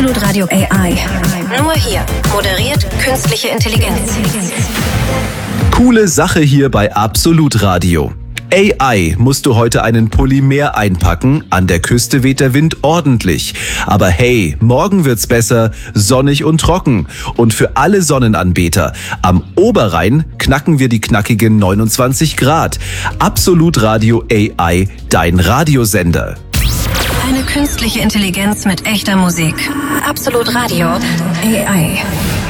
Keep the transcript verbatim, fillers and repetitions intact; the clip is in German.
Absolut Radio A I. Nur hier moderiert künstliche Intelligenz. Coole Sache hier bei Absolut Radio. A I musst du heute einen Pulli mehr einpacken, an der Küste weht der Wind ordentlich. Aber hey, morgen wird's besser, sonnig und trocken. Und für alle Sonnenanbeter, am Oberrhein knacken wir die knackigen neunundzwanzig Grad. Absolut Radio A I, dein Radiosender. Eine künstliche Intelligenz mit echter Musik. Absolut Radio A I.